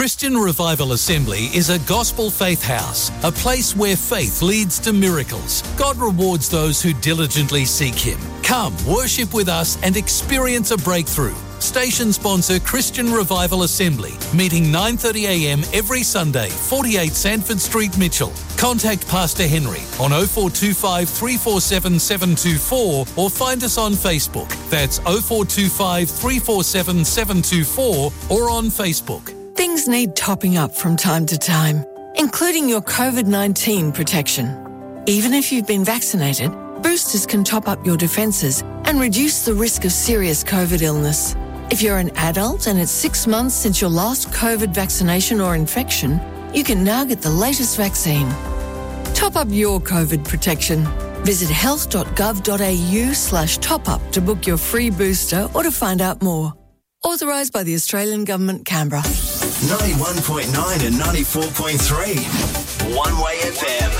Christian Revival Assembly is a gospel faith house, a place where faith leads to miracles. God rewards those who diligently seek Him. Come, worship with us and experience a breakthrough. Station sponsor Christian Revival Assembly, meeting 9:30am every Sunday, 48 Sandford Street, Mitchell. Contact Pastor Henry on 0425 347 724 or find us on Facebook. That's 0425 347 724 or on Facebook. Things need topping up from time to time, including your COVID-19 protection. Even if you've been vaccinated, boosters can top up your defences and reduce the risk of serious COVID illness. If you're an adult and it's 6 months since your last COVID vaccination or infection, you can now get the latest vaccine. Top up your COVID protection. Visit health.gov.au/top-up to book your free booster or to find out more. Authorised by the Australian Government, Canberra. 91.9 and 94.3. One Way FM.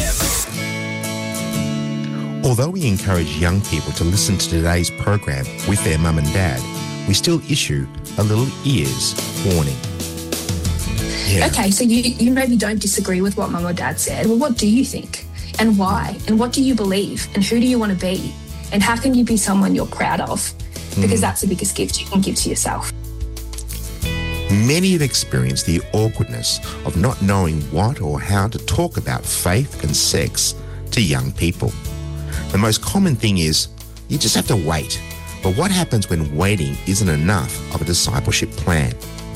Although we encourage young people to listen to today's program with their mum and dad, we still issue a little ears warning. Yeah. Okay, so you maybe don't disagree with what mum or dad said. Well, what do you think? And why? And what do you believe? And who do you want to be? And how can you be someone you're proud of? Because that's the biggest gift you can give to yourself. Many have experienced the awkwardness of not knowing what or how to talk about faith and sex to young people. The most common thing is you just have to wait. But what happens when waiting isn't enough of a discipleship plan?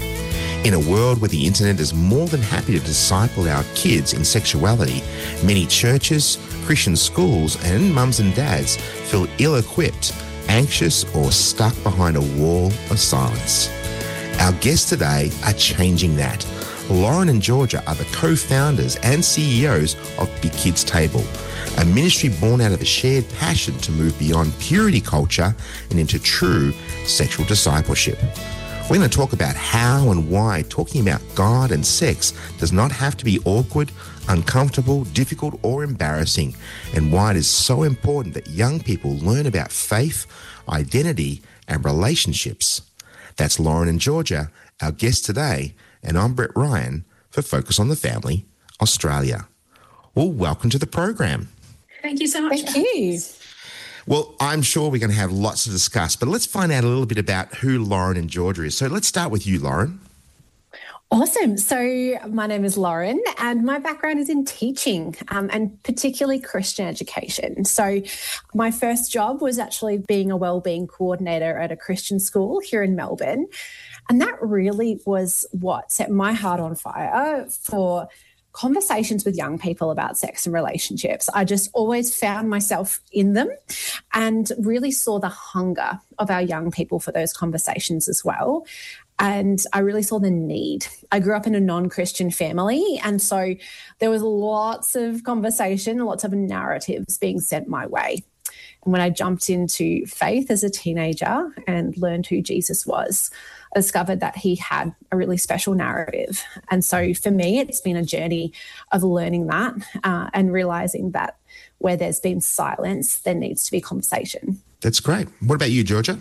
In a world where the internet is more than happy to disciple our kids in sexuality, many churches, Christian schools and mums and dads feel ill-equipped, anxious or stuck behind a wall of silence. Our guests today are changing that. Lauren and Georgia are the co-founders and CEOs of Big Kids Table, a ministry born out of a shared passion to move beyond purity culture and into true sexual discipleship. We're going to talk about how and why talking about God and sex does not have to be awkward, uncomfortable, difficult or embarrassing, and why it is so important that young people learn about faith, identity and relationships. That's Lauren and Georgia, our guests today, and I'm Brett Ryan for Focus on the Family, Australia. Well, welcome to the program. Thank you so much. Thank you. Well, I'm sure we're going to have lots to discuss, but let's find out a little bit about who Lauren and Georgia is. So let's start with you, Lauren. Awesome. So my name is Lauren and my background is in teaching and particularly Christian education. So my first job was actually being a wellbeing coordinator at a Christian school here in Melbourne. And that really was what set my heart on fire for conversations with young people about sex and relationships. I just always found myself in them and really saw the hunger of our young people for those conversations as well. And I really saw the need. I grew up in a non-Christian family, and so there was lots of conversation, lots of narratives being sent my way. And when I jumped into faith as a teenager and learned who Jesus was, I discovered that he had a really special narrative. And so for me, it's been a journey of learning that and realising that where there's been silence, there needs to be conversation. That's great. What about you, Georgia?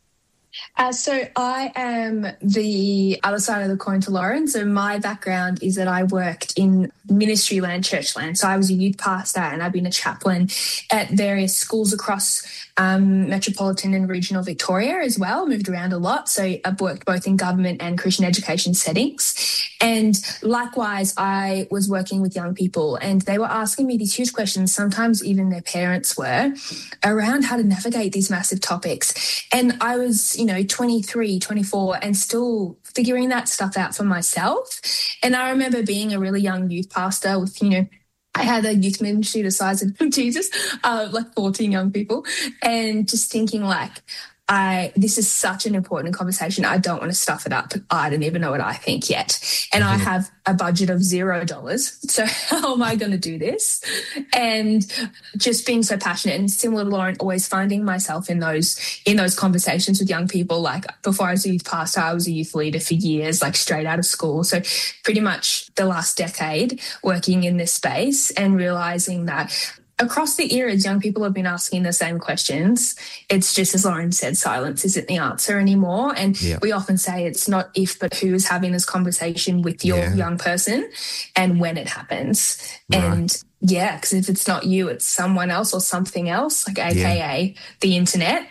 So I am the other side of the coin to Lauren. So my background is that I worked in ministry land, church land. So I was a youth pastor and I've been a chaplain at various schools across metropolitan and regional Victoria as well. Moved around a lot. So I've worked both in government and Christian education settings. And likewise, I was working with young people and they were asking me these huge questions, sometimes even their parents were, around how to navigate these massive topics. And I was, 23, 24 and still figuring that stuff out for myself. And I remember being a really young youth pastor with, I had a youth ministry the size of Jesus, like 14 young people, and just thinking this is such an important conversation. I don't want to stuff it up. I don't even know what I think yet. And I have a budget of $0. So how am I going to do this? And just being so passionate and similar to Lauren, always finding myself in those conversations with young people. Like before I was a youth pastor, I was a youth leader for years, like straight out of school. So pretty much the last decade working in this space and realizing that across the eras, young people have been asking the same questions. It's just, as Lauren said, silence isn't the answer anymore. And we often say it's not if, but who is having this conversation with your young person and when it happens. Right. And because if it's not you, it's someone else or something else, like AKA the internet.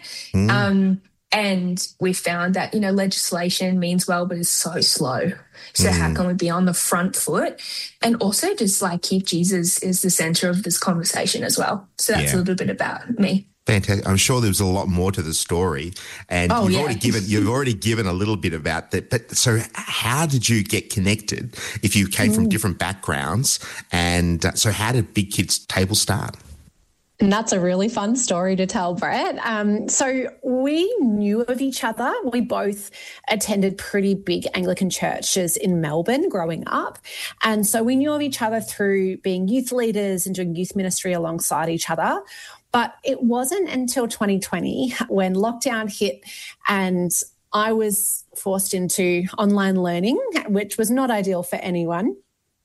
And we found that, legislation means well, but is so slow. So how can we be on the front foot and also just keep Jesus as the center of this conversation as well? So that's a little bit about me. Fantastic. I'm sure there was a lot more to the story, and you've already given a little bit about that. But so how did you get connected if you came from different backgrounds? And so how did Big Kids Table start? And that's a really fun story to tell, Brett. So we knew of each other. We both attended pretty big Anglican churches in Melbourne growing up. And so we knew of each other through being youth leaders and doing youth ministry alongside each other. But it wasn't until 2020 when lockdown hit and I was forced into online learning, which was not ideal for anyone.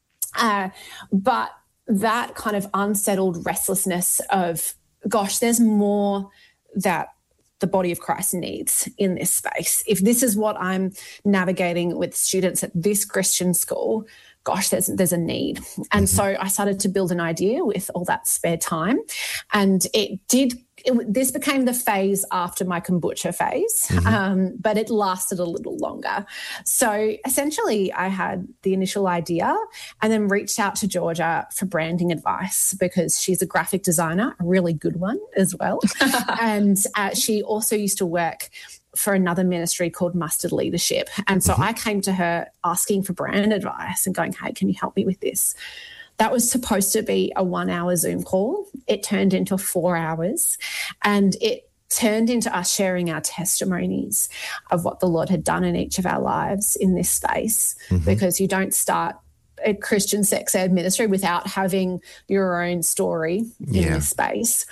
But that kind of unsettled restlessness of, gosh, there's more that the body of Christ needs in this space. If this is what I'm navigating with students at this Christian school, gosh, there's a need. And so I started to build an idea with all that spare time. And this became the phase after my kombucha phase, but it lasted a little longer. So essentially I had the initial idea and then reached out to Georgia for branding advice because she's a graphic designer, a really good one as well. And she also used to work for another ministry called Mustard Leadership. And so I came to her asking for brand advice and going, hey, can you help me with this? That was supposed to be a 1-hour Zoom call. It turned into 4 hours, and it turned into us sharing our testimonies of what the Lord had done in each of our lives in this space, because you don't start a Christian sex ed ministry without having your own story in this space.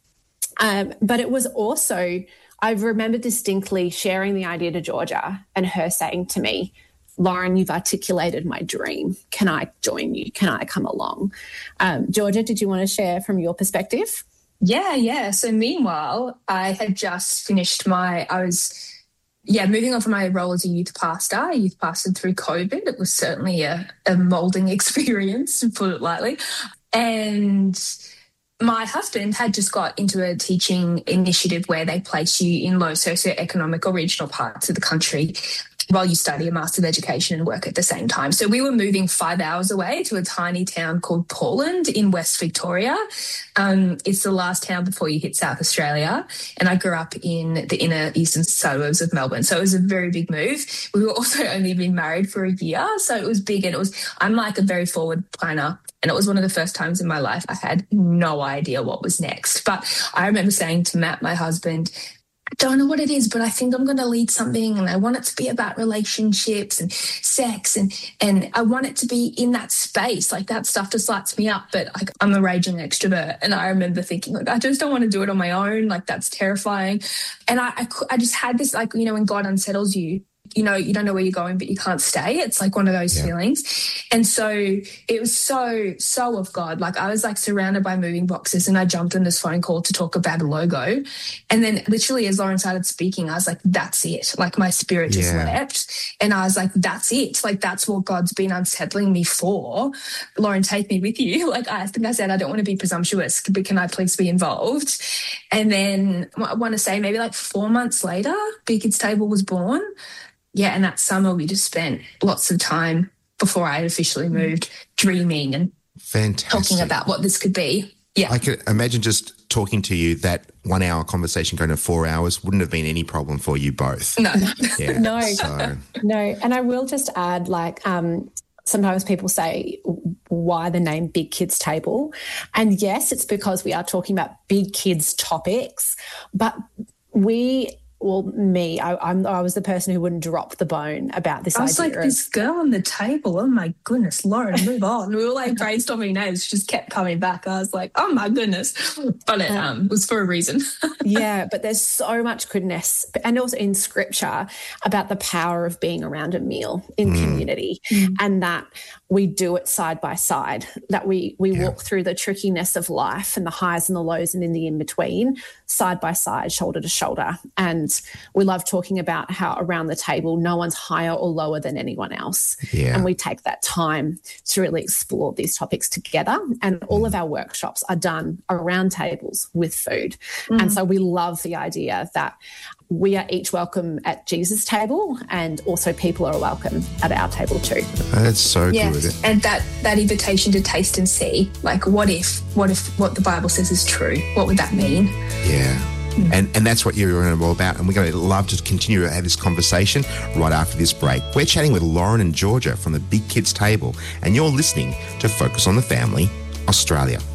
But it was also, I remember distinctly sharing the idea to Georgia and her saying to me, Lauren, you've articulated my dream. Can I join you? Can I come along? Georgia, did you want to share from your perspective? Yeah. So meanwhile, I had just finished moving on from my role as a youth pastor. I youth pastored through COVID. It was certainly a moulding experience, to put it lightly. And my husband had just got into a teaching initiative where they place you in low socioeconomic or regional parts of the country while you study a Master's of Education and work at the same time. So we were moving 5 hours away to a tiny town called Portland in West Victoria. It's the last town before you hit South Australia. And I grew up in the inner eastern suburbs of Melbourne. So it was a very big move. We were also only been married for a year. So it was big. And I'm like a very forward planner. And it was one of the first times in my life I had no idea what was next. But I remember saying to Matt, my husband, I don't know what it is, but I think I'm going to lead something and I want it to be about relationships and sex and I want it to be in that space. Like that stuff just lights me up, but I'm a raging extrovert. And I remember thinking, I just don't want to do it on my own. Like that's terrifying. And I just had this, when God unsettles you, you don't know where you're going, but you can't stay. It's like one of those feelings. And so it was so of God. I was surrounded by moving boxes and I jumped on this phone call to talk about a logo. And then literally as Lauren started speaking, I was like, that's it. My spirit just leapt. And I was like, that's it. That's what God's been unsettling me for. Lauren, take me with you. I think I said, I don't want to be presumptuous, but can I please be involved? And then I want to say maybe 4 months later, Big Kids Table was born. Yeah, and that summer we just spent lots of time before I had officially moved dreaming and talking about what this could be. Yeah. I could imagine just talking to you, that 1 hour conversation going to 4 hours wouldn't have been any problem for you both. No. Yeah, No. And I will just add, sometimes people say, why the name Big Kids Table? And yes, it's because we are talking about big kids topics, but we well, me, I was the person who wouldn't drop the bone about this idea. I was like, this girl on the table, oh my goodness, Lauren, move on. We were like brainstorming names, just kept coming back. I was like, oh my goodness. But it was for a reason. Yeah, but there's so much goodness, and also in scripture, about the power of being around a meal in community, and that we do it side by side, that we walk through the trickiness of life and the highs and the lows and in the in-between, side by side, shoulder to shoulder. And we love talking about how around the table, no one's higher or lower than anyone else. Yeah. And we take that time to really explore these topics together. And all of our workshops are done around tables with food. And so we love the idea that we are each welcome at Jesus' table, and also people are welcome at our table too. That's so good. And that invitation to taste and see, like what if what the Bible says is true? What would that mean? Yeah. And that's what you're all about. And we're going to love to continue to have this conversation right after this break. We're chatting with Lauren and Georgia from the Big Kids Table, and you're listening to Focus on the Family Australia.